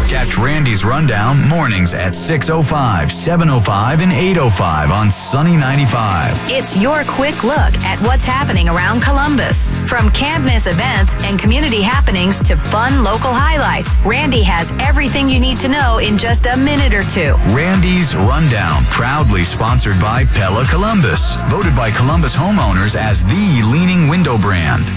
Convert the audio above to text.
Catch Randy's Rundown mornings at 6:05, 7:05, and 8:05 on Sunny 95. It's your quick look at what's happening around Columbus. From campus events and community happenings to fun local highlights, Randy has everything you need to know in just a minute or two. Randy's Rundown, proudly sponsored by Pella Columbus, voted by Columbus homeowners as the leading window brand.